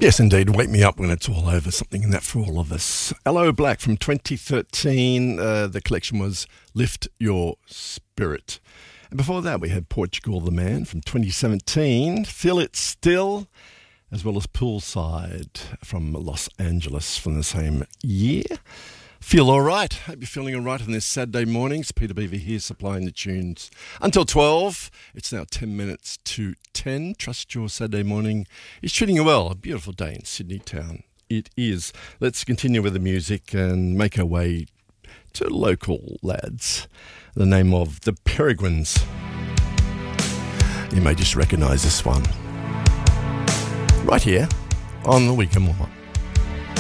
Yes, indeed. Wake me up when it's all over. Something in that for all of us. Aloe Blacc from 2013. The collection was Lift Your Spirit. And before that, we had Portugal the Man from 2017. Feel It Still, as well as Poolside from Los Angeles from the same year. Feel all right. Hope you're feeling all right on this Saturday morning. It's Peter Beaver here supplying the tunes until 12. It's now 10 minutes to 10. Trust your Saturday morning is treating you well. A beautiful day in Sydney town. It is. Let's continue with the music and make our way to local lads. The name of the Peregrines. You may just recognise this one. Right here on the Weekend Warm-Up.